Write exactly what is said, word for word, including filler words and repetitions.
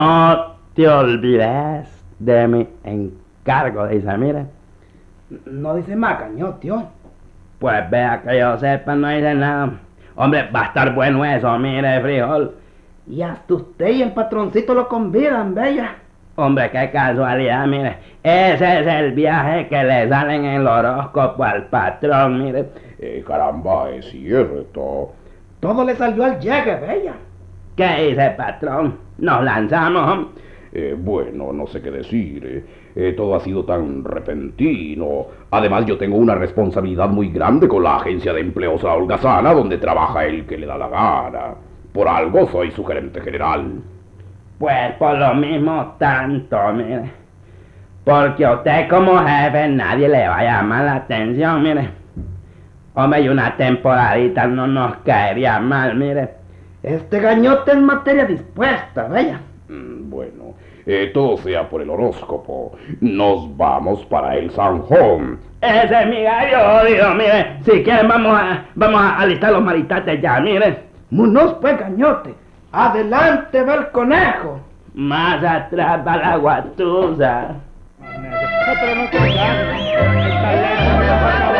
No te olvides de mi encargo, dice, mire. No dice más, cañón, tío. Pues vea que yo sepa, no dice nada. Hombre, va a estar bueno eso, mire, frijol. Y hasta usted y el patroncito lo convidan, bella. Hombre, qué casualidad, mire. Ese es el viaje que le salen en el horóscopo al patrón, mire. Eh, caramba, es cierto. Todo le salió al llegue, bella. ¿Qué dice, patrón? ¿Nos lanzamos? Eh, bueno, no sé qué decir. Eh, eh, todo ha sido tan repentino. Además, yo tengo una responsabilidad muy grande con la agencia de empleos La Holgazana, donde trabaja el que le da la gana. Por algo soy su gerente general. Pues por lo mismo tanto, mire. Porque usted como jefe nadie le va a llamar la atención, mire. Hombre, y una temporadita no nos caería mal, mire. Este gañote es materia dispuesta, bella. Mm, bueno, eh, todo sea por el horóscopo. Nos vamos para el Sanjón. Ese es mi gallo, digo, mire. Si quieren vamos a, vamos a alistar los maritates ya, mire. Munos, pues, gañote. Adelante va el conejo. Más atrás va la guatusa. No, pero no te